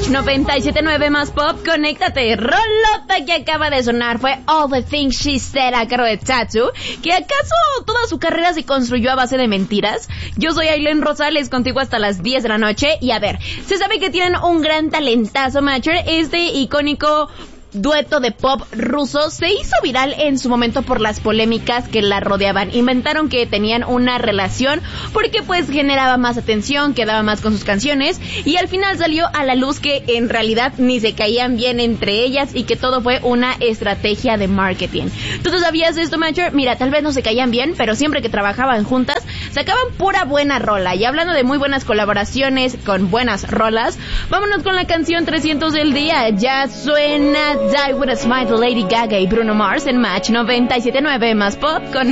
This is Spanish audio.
Match 97.9 más pop, conéctate. Rolota que acaba de sonar fue All the Things She Said a cargo de Tattoo. ¿Que acaso toda su carrera se construyó a base de mentiras? Yo soy Aileen Rosales, contigo hasta las 10 de la noche. Y a ver, se sabe que tienen un gran talentazo, Matcher. Este icónico dueto de pop ruso se hizo viral en su momento por las polémicas que la rodeaban. Inventaron que tenían una relación porque pues generaba más atención, quedaba más con sus canciones, y al final salió a la luz que en realidad ni se caían bien entre ellas y que todo fue una estrategia de marketing. ¿Tú no sabías esto, Matcher? Mira, tal vez no se caían bien, pero siempre que trabajaban juntas sacaban pura buena rola. Y hablando de muy buenas colaboraciones con buenas rolas, vámonos con la canción 300 del día. Ya suena Die With A Smile de Lady Gaga y Bruno Mars en Match 97.9 más pop con